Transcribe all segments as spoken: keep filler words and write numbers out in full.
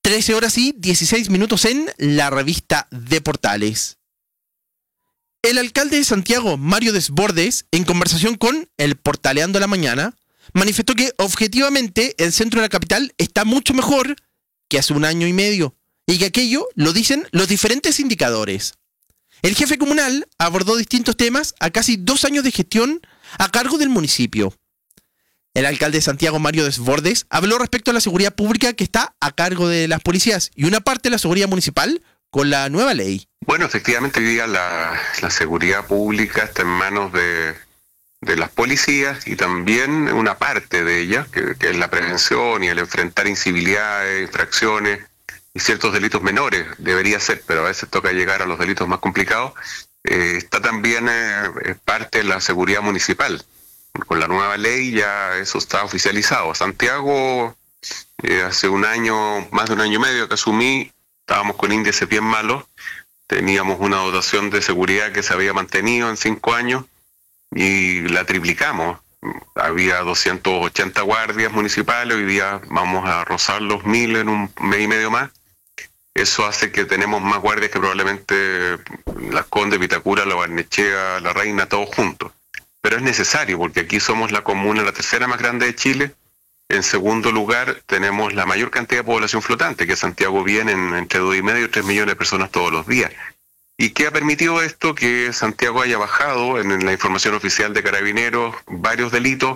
trece horas y dieciséis minutos en la revista de Portales. El alcalde de Santiago, Mario Desbordes, en conversación con el Portaleando la Mañana, manifestó que objetivamente el centro de la capital está mucho mejor que hace un año y medio, y que aquello lo dicen los diferentes indicadores. El jefe comunal abordó distintos temas a casi dos años de gestión a cargo del municipio. El alcalde de Santiago, Mario Desbordes, habló respecto a la seguridad pública que está a cargo de las policías y una parte de la seguridad municipal con la nueva ley. Bueno, efectivamente hoy día la, la seguridad pública está en manos de, de las policías y también una parte de ella, que, que es la prevención y el enfrentar incivilidades, infracciones y ciertos delitos menores, debería ser, pero a veces toca llegar a los delitos más complicados. Eh, está también eh, parte de la seguridad municipal. Con la nueva ley ya eso está oficializado. Santiago, eh, hace un año, más de un año y medio que asumí, estábamos con índices bien malos, teníamos una dotación de seguridad que se había mantenido en cinco años y la triplicamos. Había doscientos ochenta guardias municipales, hoy día vamos a rozar los mil en un mes y medio más. Eso hace que tenemos más guardias que probablemente Las Condes, Vitacura, La Barnechea, La Reina, todos juntos. Pero es necesario porque aquí somos la comuna, la tercera más grande de Chile. En segundo lugar, tenemos la mayor cantidad de población flotante, que Santiago viene en entre dos y medio y tres millones de personas todos los días. ¿Y qué ha permitido esto? Que Santiago haya bajado en la información oficial de Carabineros varios delitos.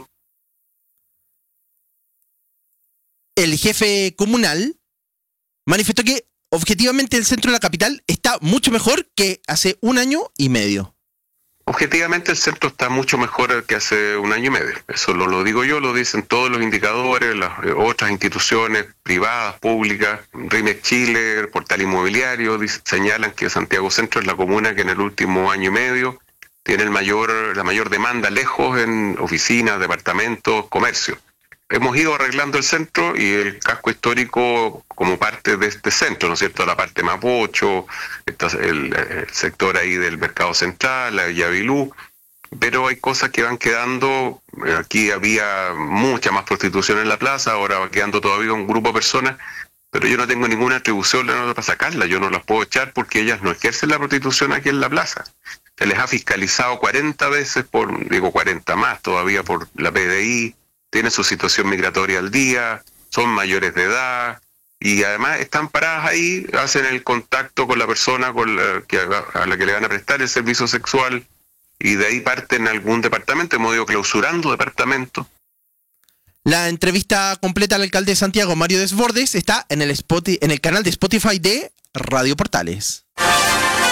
El jefe comunal manifestó que objetivamente el centro de la capital está mucho mejor que hace un año y medio. Objetivamente el centro está mucho mejor que hace un año y medio. Eso no lo digo yo, lo dicen todos los indicadores, las otras instituciones privadas, públicas, RIMEX Chile, Portal Inmobiliario, señalan que Santiago Centro es la comuna que en el último año y medio tiene el mayor, la mayor demanda lejos en oficinas, departamentos, comercio. Hemos ido arreglando el centro y el casco histórico como parte de este centro, ¿no es cierto? La parte Mapocho, el, el sector ahí del Mercado Central, la Yavilú, pero hay cosas que van quedando. Aquí había mucha más prostitución en la plaza, ahora va quedando todavía un grupo de personas, pero yo no tengo ninguna atribución para sacarla, yo no las puedo echar porque ellas no ejercen la prostitución aquí en la plaza. Se les ha fiscalizado cuarenta veces, por digo cuarenta más todavía por la P D I, tienen su situación migratoria al día, son mayores de edad y además están paradas ahí, hacen el contacto con la persona con la que, a la que le van a prestar el servicio sexual y de ahí parten a algún departamento. Hemos ido clausurando departamentos. La entrevista completa al alcalde de Santiago, Mario Desbordes, está en el, Spotify, en el canal de Spotify de Radio Portales.